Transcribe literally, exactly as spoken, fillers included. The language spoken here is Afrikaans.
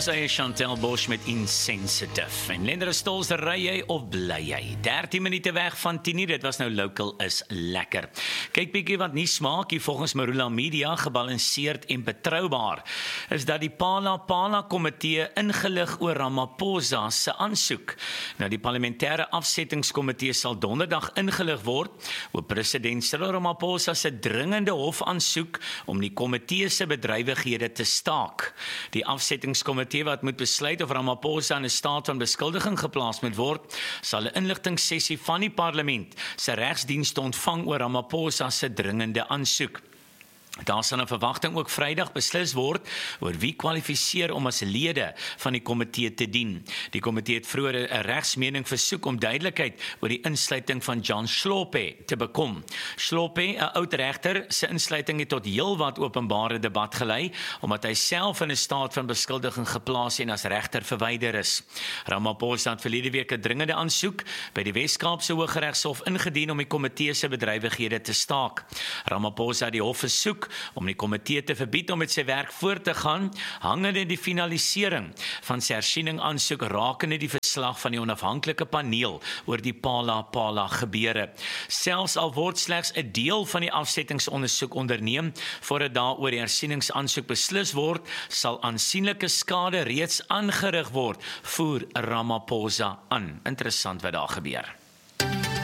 Ons eie Chantel Bosch met Insensitive. En Lendere Stols, ry jy of bly jy? dertien minute weg van tien uur, dit was nou local is lekker. Kyk bietjie wat nie smaak hier volgens Marula Media, gebalanseerd en betroubaar, is dat die Pala Pala Komitee ingelig oor Ramaphosa se aansoek. Nou die parlementêre afsettingskomitee sal donderdag ingelig word oor president Cyril Ramaphosa se dringende hofaansoek om die komitee se bedrywighede te staak. Die afsettingskomitee wat moet besluit of Ramaphosa in 'n staat van beskuldiging geplaas moet word, sal 'n inligtingssessie van die parlement se regsdienste ontvang oor Ramaphosa se dringende aansoek. Daar sal 'n verwagting ook Vrydag beslis word oor wie kwalifiseer om as lede van die komitee te dien. Die komitee het vroeër 'n regsmening versoek om duidelikheid oor die insluiting van John Hlophe te bekom. Hlophe, 'n oud regter, se insluiting het tot heelwat openbare debat gelei, omdat hy self in 'n staat van beskuldiging geplaas en as regter verwyder is. Ramaphosa het verlede week 'n dringende aansoek by die Wes-Kaapse Hooggeregshof ingedien om die komitee se bedrywighede te staak. Ramaphosa het die hof versoek om die komitee te verbied om met sy werk voort te gaan, hangende die finalisering van sy hersiening aansoek rakende die verslag van die onafhanklike paneel oor die Pala Pala gebeure. Selfs al word slegs 'n deel van die afsettingsondersoek onderneem voordat daaroor die hersieningsaansoek beslis word, sal aansienlike skade reeds aangerig word, voer Ramaphosa aan. Interessant wat daar gebeur.